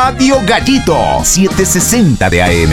Radio Gallito 760 de AM.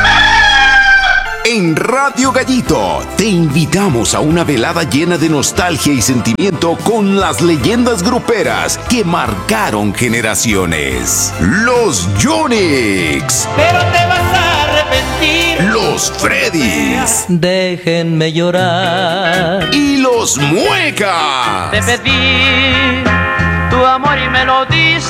En Radio Gallito te invitamos a una velada llena de nostalgia y sentimiento con las leyendas gruperas que marcaron generaciones. Los Yonix. Pero te vas a arrepentir. Los Freddys. Déjenme llorar. Y los Muecas. Te pedí tu amor y me lo diste.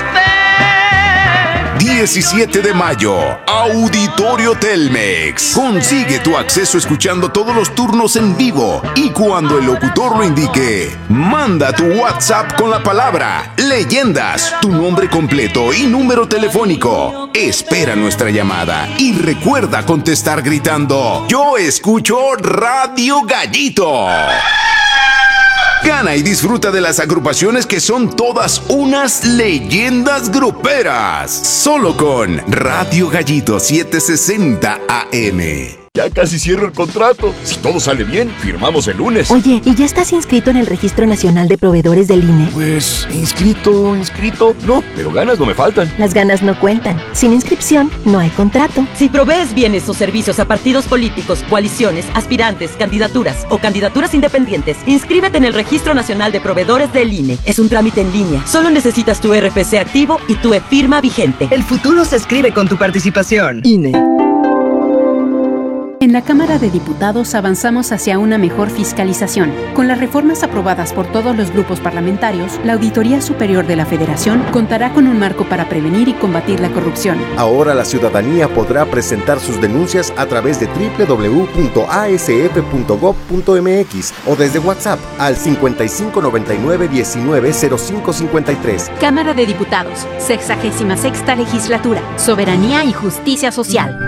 17 de mayo, Auditorio Telmex. Consigue tu acceso escuchando todos los turnos en vivo y cuando el locutor lo indique, manda tu WhatsApp con la palabra Leyendas, tu nombre completo y número telefónico. Espera nuestra llamada y recuerda contestar gritando: yo escucho Radio Gallito. Gana y disfruta de las agrupaciones que son todas unas leyendas gruperas. Solo con Radio Gallito 760 AM. Ya casi cierro el contrato. Si todo sale bien, firmamos el lunes. Oye, ¿y ya estás inscrito en el Registro Nacional de Proveedores del INE? Pues, inscrito. No, pero ganas no me faltan. Las ganas no cuentan. Sin inscripción, no hay contrato. Si provees bienes o servicios a partidos políticos, coaliciones, aspirantes, candidaturas o candidaturas independientes, inscríbete en el Registro Nacional de Proveedores del INE. Es un trámite en línea. Solo necesitas tu RFC activo y tu e-firma vigente. El futuro se escribe con tu participación. INE. En la Cámara de Diputados avanzamos hacia una mejor fiscalización. Con las reformas aprobadas por todos los grupos parlamentarios, la Auditoría Superior de la Federación contará con un marco para prevenir y combatir la corrupción. Ahora la ciudadanía podrá presentar sus denuncias a través de www.asf.gov.mx o desde WhatsApp al 5599190553. Cámara de Diputados, 66ª Legislatura, Soberanía y Justicia Social.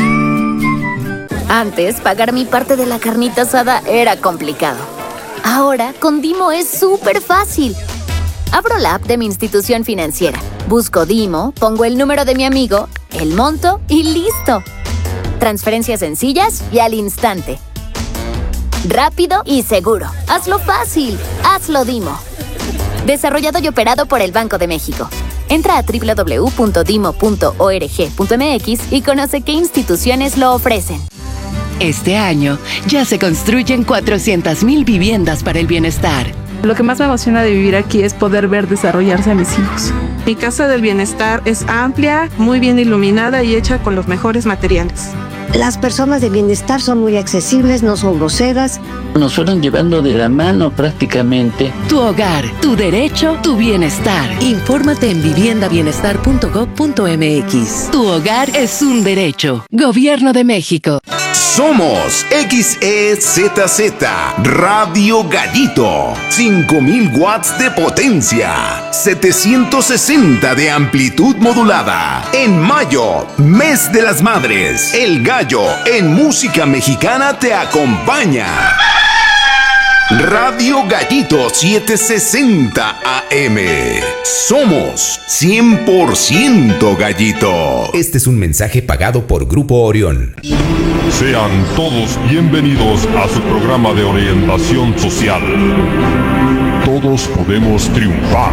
Antes, pagar mi parte de la carnita asada era complicado. Ahora, con Dimo es súper fácil. Abro la app de mi institución financiera, busco Dimo, pongo el número de mi amigo, el monto y ¡listo! Transferencias sencillas y al instante. Rápido y seguro. Hazlo fácil. Hazlo Dimo. Desarrollado y operado por el Banco de México. Entra a www.dimo.org.mx y conoce qué instituciones lo ofrecen. Este año ya se construyen 400,000 viviendas para el bienestar. Lo que más me emociona de vivir aquí es poder ver desarrollarse a mis hijos. Mi casa del bienestar es amplia, muy bien iluminada y hecha con los mejores materiales. Las personas de bienestar son muy accesibles, no son groseras. Nos fueron llevando de la mano prácticamente. Tu hogar, tu derecho, tu bienestar. Infórmate en viviendabienestar.gov.mx. Tu hogar es un derecho. Gobierno de México. Somos XEZZ Radio Gallito. 5000 watts de potencia. 760 de amplitud modulada. En mayo, mes de las madres. El Gallo en música mexicana te acompaña. Radio Gallito 760 AM. Somos 100% Gallito. Este es un mensaje pagado por Grupo Orión. Sean todos bienvenidos a su programa de orientación social. Todos podemos triunfar.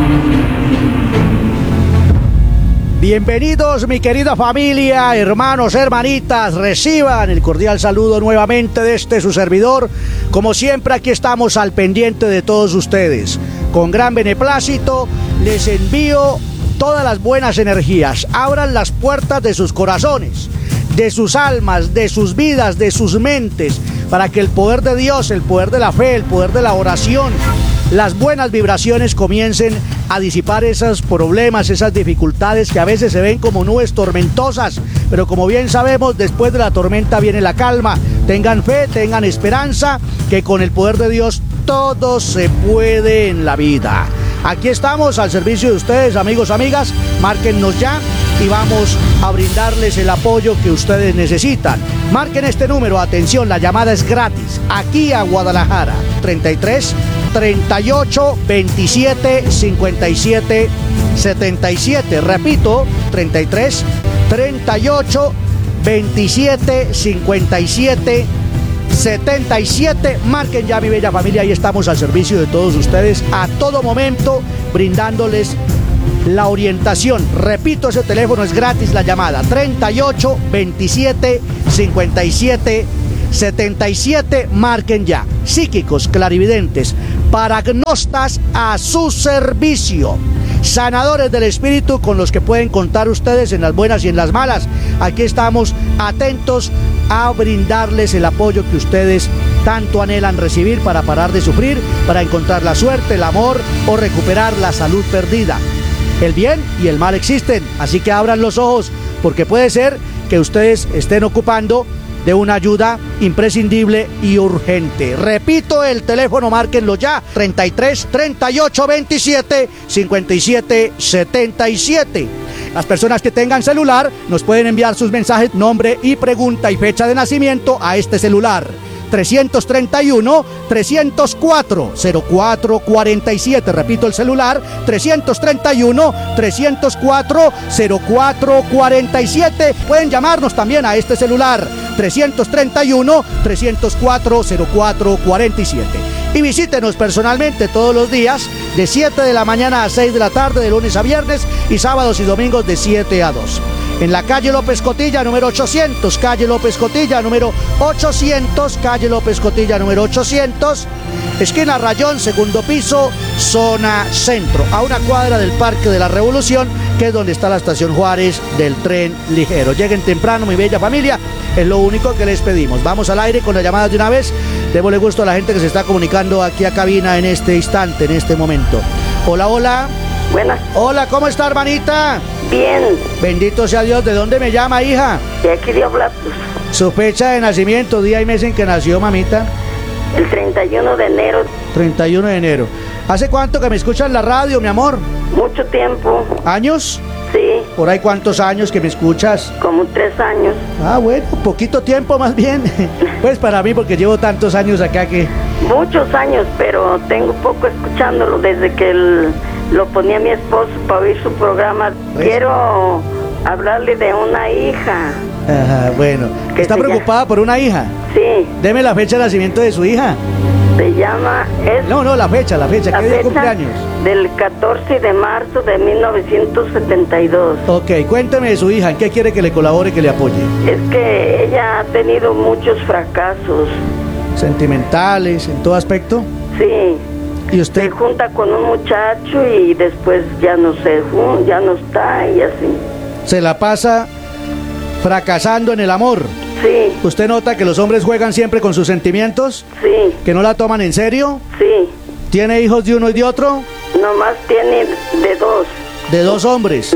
Bienvenidos, mi querida familia, hermanos, hermanitas, reciban el cordial saludo nuevamente de su servidor. Como siempre, aquí estamos al pendiente de todos ustedes. Con gran beneplácito, les envío todas las buenas energías. Abran las puertas de sus corazones, de sus almas, de sus vidas, de sus mentes, para que el poder de Dios, el poder de la fe, el poder de la oración, las buenas vibraciones comiencen a disipar esos problemas, esas dificultades que a veces se ven como nubes tormentosas, pero como bien sabemos, después de la tormenta viene la calma. Tengan fe, tengan esperanza, que con el poder de Dios todo se puede en la vida. Aquí estamos al servicio de ustedes, amigos, amigas. Márquennos ya y vamos a brindarles el apoyo que ustedes necesitan. Marquen este número, atención, la llamada es gratis, aquí a Guadalajara, 33 38 27 57 77. Repito, 33 38 27 57 77. Marquen ya, mi bella familia, ahí estamos al servicio de todos ustedes a todo momento, brindándoles la orientación. Repito, ese teléfono es gratis, la llamada 38 27 57 77. Marquen ya. Psíquicos, clarividentes, paragnostas a su servicio. Sanadores del espíritu con los que pueden contar ustedes en las buenas y en las malas. Aquí estamos atentos a brindarles el apoyo que ustedes tanto anhelan recibir para parar de sufrir, para encontrar la suerte, el amor o recuperar la salud perdida. El bien y el mal existen, así que abran los ojos, porque puede ser que ustedes estén ocupando de una ayuda imprescindible y urgente. Repito el teléfono, márquenlo ya, 33 38 27 57 77. Las personas que tengan celular nos pueden enviar sus mensajes, nombre y pregunta y fecha de nacimiento a este celular. 331-304-0447. Repito el celular, 331-304-0447. Pueden llamarnos también a este celular, 331-304-0447. Y visítenos personalmente todos los días, de 7 de la mañana a 6 de la tarde, de lunes a viernes, y sábados y domingos de 7 a 2. En la calle López Cotilla, número 800, calle López Cotilla, número 800, calle López Cotilla, número 800, esquina Rayón, segundo piso, zona centro, a una cuadra del Parque de la Revolución, que es donde está la estación Juárez del tren ligero. Lleguen temprano, mi bella familia, es lo único que les pedimos. Vamos al aire con las llamadas de una vez. Démosle gusto a la gente que se está comunicando aquí a cabina en este instante, en este momento. Hola, hola. Buenas. Hola, ¿cómo está, hermanita? Bien. Bendito sea Dios. ¿De dónde me llama, hija? De aquí de Oblatos. Su fecha de nacimiento, día y mes en que nació, mamita. El 31 de enero. 31 de enero. ¿Hace cuánto que me escucha en la radio, mi amor? Mucho tiempo. ¿Años? Sí. ¿Por ahí cuántos años que me escuchas? Como 3 años. Ah, bueno, poquito tiempo más bien. Pues para mí, porque llevo tantos años acá que... Muchos años, pero tengo poco escuchándolo desde que lo ponía mi esposo para oír su programa. ¿Ves? Quiero hablarle de una hija. Ajá, bueno. ¿Está preocupada por una hija? Sí. Deme la fecha de nacimiento de su hija. Se llama... No, la fecha. ¿Qué día cumpleaños? Del 14 de marzo de 1972. Ok, cuénteme de su hija. ¿En qué quiere que le colabore, que le apoye? Es que ella ha tenido muchos fracasos. ¿Sentimentales, en todo aspecto? Sí. ¿Y usted? Se junta con un muchacho y después ya no está y así. ¿Se la pasa fracasando en el amor? Sí. ¿Usted nota que los hombres juegan siempre con sus sentimientos? Sí. ¿Que no la toman en serio? Sí. ¿Tiene hijos de uno y de otro? Nomás tiene de 2. ¿De 2 hombres?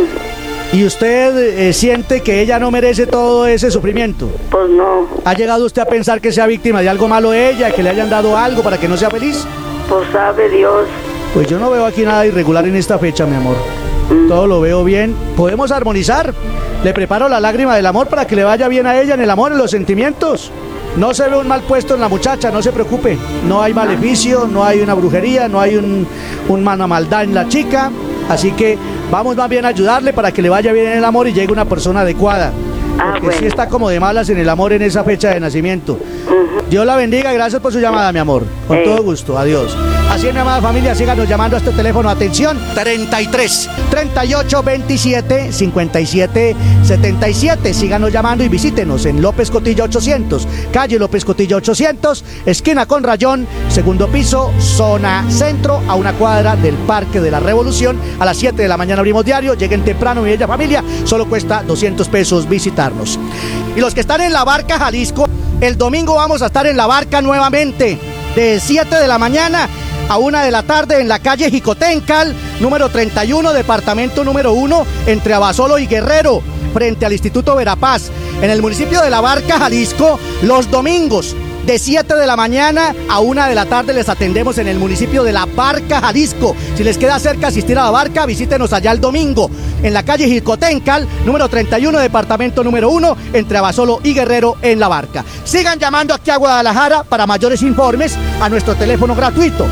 ¿Y usted siente que ella no merece todo ese sufrimiento? Pues no. ¿Ha llegado usted a pensar que sea víctima de algo malo ella, que le hayan dado algo para que no sea feliz? Pues sabe Dios. Pues yo no veo aquí nada irregular en esta fecha, mi amor. Todo lo veo bien. ¿Podemos armonizar? Le preparo la lágrima del amor para que le vaya bien a ella en el amor, en los sentimientos. No se ve un mal puesto en la muchacha, no se preocupe. No hay maleficio, no hay una brujería, no hay una maldad en la chica. Así que vamos más bien a ayudarle para que le vaya bien en el amor y llegue una persona adecuada. Porque sí está como de malas en el amor en esa fecha de nacimiento. Dios la bendiga y gracias por su llamada, mi amor. Con todo gusto, adiós. Así es, mi amada familia, síganos llamando a este teléfono. Atención, 33 38 27 57 77. Síganos llamando y visítenos en López Cotilla 800, calle López Cotilla 800, esquina con Rayón, segundo piso, zona centro, a una cuadra del Parque de la Revolución. A las 7 de la mañana abrimos diario. Lleguen temprano, mi bella familia. Solo cuesta 200 pesos visitarnos. Y los que están en La Barca, Jalisco, el domingo vamos a estar en La Barca nuevamente, de 7 de la mañana a 1 de la tarde, en la calle Jicotencal, número 31, departamento número 1, entre Abasolo y Guerrero, frente al Instituto Verapaz, en el municipio de La Barca, Jalisco. Los domingos, de 7 de la mañana a 1 de la tarde, les atendemos en el municipio de La Barca, Jalisco. Si les queda cerca asistir a La Barca, visítenos allá el domingo, en la calle Jicotencal, número 31, departamento número 1, entre Abasolo y Guerrero, en La Barca. Sigan llamando aquí a Guadalajara para mayores informes a nuestro teléfono gratuito,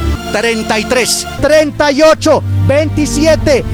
33 38 27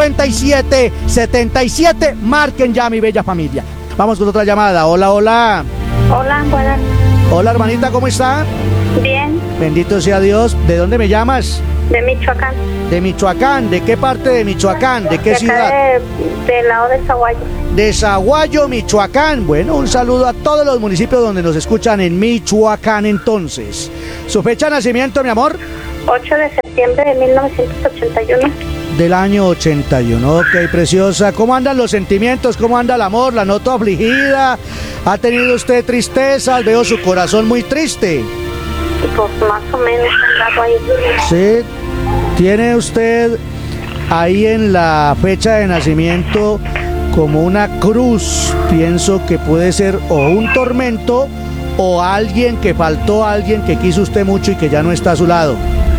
57 77. Marquen ya, mi bella familia. Vamos con otra llamada. Hola, hola. Hola, buenas. Hola, hermanita, ¿cómo está? Bien. Bendito sea Dios. ¿De dónde me llamas? De Michoacán. De Michoacán, ¿de qué parte de Michoacán? ¿De qué ciudad? Del lado de Zaguayo. De Zaguayo, Michoacán. Bueno, un saludo a todos los municipios donde nos escuchan en Michoacán entonces. ¿Su fecha de nacimiento, mi amor? 8 de septiembre de 1981. Del año 81, ok, preciosa. ¿Cómo andan los sentimientos? ¿Cómo anda el amor? La noto afligida. ¿Ha tenido usted tristezas? Veo su corazón muy triste. Pues más o menos algo ahí. Sí. ¿Tiene usted ahí en la fecha de nacimiento como una cruz? Pienso que puede ser o un tormento o alguien que faltó, alguien que quiso usted mucho y que ya no está a su lado.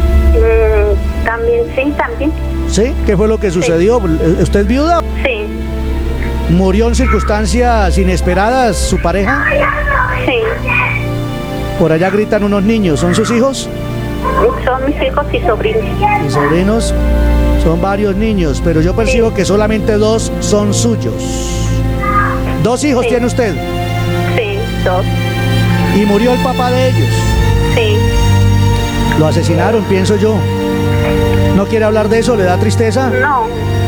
También, sí, también. ¿Sí? ¿Qué fue lo que sucedió? Sí. ¿Usted es viuda? Sí. ¿Murió en circunstancias inesperadas su pareja? Sí. Por allá gritan unos niños, ¿son sus hijos? Son mis hijos y sobrinos. ¿Y sobrinos? Son varios niños, pero yo percibo que solamente 2 son suyos. ¿2 hijos tiene usted? Sí, 2. ¿Y murió el papá de ellos? Sí. Lo asesinaron, pienso yo. ¿No quiere hablar de eso? ¿Le da tristeza? No,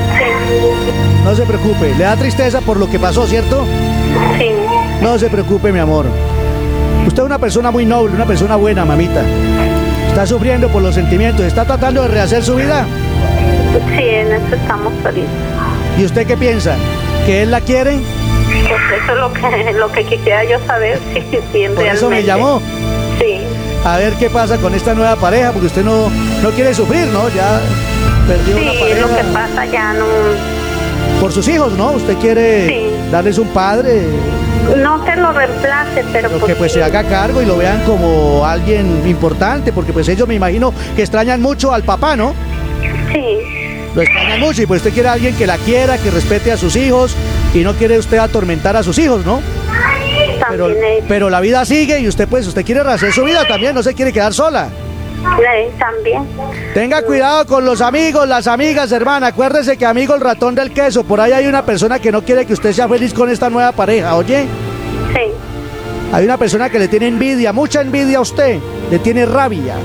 sí. No se preocupe, le da tristeza por lo que pasó, ¿cierto? Sí. No se preocupe, mi amor. Usted es una persona muy noble, una persona buena, mamita. Está sufriendo por los sentimientos, está tratando de rehacer su vida. Sí, en eso estamos felices. ¿Y usted qué piensa? ¿Que él la quiere? Pues eso es lo que quisiera yo saber, si realmente. Por eso me llamó. Sí. A ver qué pasa con esta nueva pareja, porque usted no quiere sufrir, ¿no? Ya perdió una pareja. Sí, lo que pasa ya no... Por sus hijos, ¿no? Usted quiere darles un padre. No que lo reemplace, pero que pues se haga cargo y lo vean como alguien importante, porque pues ellos me imagino que extrañan mucho al papá, ¿no? Sí. Lo extrañan mucho y pues usted quiere a alguien que la quiera, que respete a sus hijos y no quiere usted atormentar a sus hijos, ¿no? Pero la vida sigue y usted quiere rehacer su vida también, no se quiere quedar sola. También. Tenga cuidado con los amigos, las amigas, hermana. Acuérdese que amigo el ratón del queso. Por ahí hay una persona que no quiere que usted sea feliz con esta nueva pareja, ¿oye? Sí. Hay una persona que le tiene envidia, mucha envidia a usted. Le tiene rabia.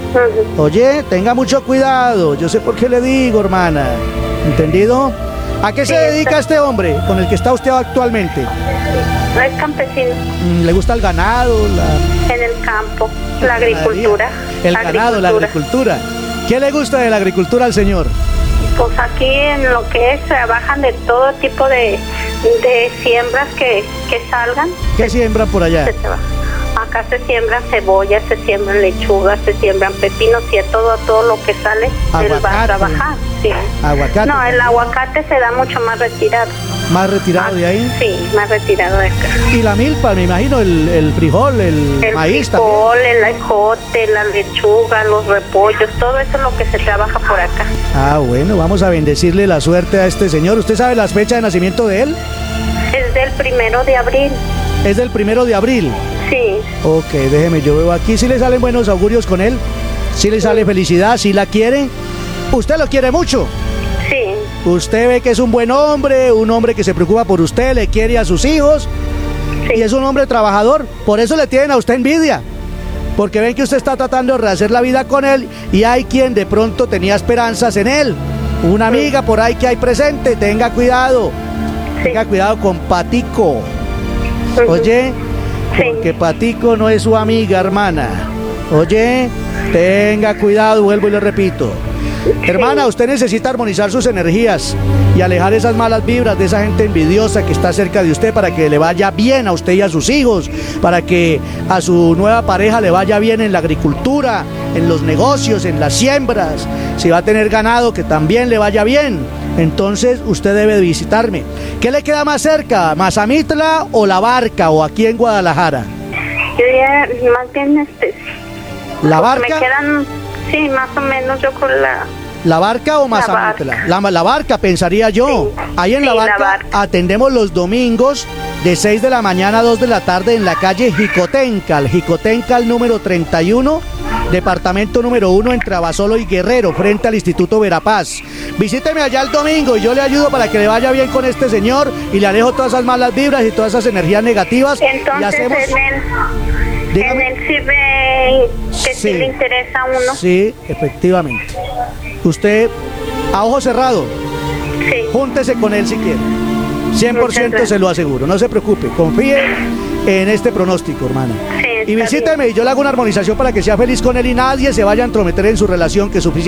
Oye, tenga mucho cuidado. Yo sé por qué le digo, hermana. ¿Entendido? ¿A qué se dedica este hombre con el que está usted actualmente? Es campesino. ¿Le gusta el ganado? En el campo, la agricultura. El ganado, la agricultura. ¿Qué le gusta de la agricultura al señor? Pues aquí en lo que es, trabajan de todo tipo de siembras que salgan. ¿Qué siembran por allá? Acá se siembran cebollas, se siembran lechugas, se siembran pepinos y todo lo que sale, él va a trabajar. Sí. ¿Aguacate? No, el aguacate se da mucho más retirado. ¿Más retirado de ahí? Sí, más retirado de acá. Y la milpa, me imagino, el frijol, el maíz también. El ejote, la lechuga, los repollos, todo eso es lo que se trabaja por acá. Ah, bueno, vamos a bendecirle la suerte a este señor. ¿Usted sabe la fecha de nacimiento de él? Es del 1 de abril. ¿Es del 1 de abril? Sí. Ok, déjeme, yo veo aquí. ¿Sí le salen buenos augurios con él? ¿Sí le sale felicidad? ¿Sí la quiere? ¿Usted lo quiere mucho? Sí. Usted ve que es un buen hombre, un hombre que se preocupa por usted, le quiere a sus hijos. Sí. Y es un hombre trabajador. Por eso le tienen a usted envidia. Porque ven que usted está tratando de rehacer la vida con él y hay quien de pronto tenía esperanzas en él. Una amiga por ahí que hay presente, tenga cuidado. Sí. Tenga cuidado con Patico. Oye, porque Patico no es su amiga, hermana. Oye, tenga cuidado, vuelvo y le repito. Hermana, usted necesita armonizar sus energías y alejar esas malas vibras de esa gente envidiosa que está cerca de usted para que le vaya bien a usted y a sus hijos, para que a su nueva pareja le vaya bien en la agricultura, en los negocios, en las siembras. Si va a tener ganado, que también le vaya bien. Entonces usted debe visitarme. ¿Qué le queda más cerca? ¿Mazamitla o La Barca o aquí en Guadalajara? Yo diría más bien ¿La Barca? Me quedan, sí, más o menos yo con ¿La Barca o Mazamitla? La Barca, pensaría yo. Sí. Ahí en La Barca atendemos los domingos de 6 de la mañana a 2 de la tarde en la calle Jicotencal número 31, departamento número 1 entre Abasolo y Guerrero, frente al Instituto Verapaz. Visíteme allá el domingo y yo le ayudo para que le vaya bien con este señor y le alejo todas esas malas vibras y todas esas energías negativas. Entonces, y hacemos... En él sí ve que sí le interesa a uno. Sí, efectivamente. Usted, a ojo cerrado, júntese con él si quiere. 100% se lo aseguro, no se preocupe, confíe en este pronóstico, hermana. Y visíteme y yo le hago una armonización para que sea feliz con él y nadie se vaya a entrometer en su relación, que suficiente.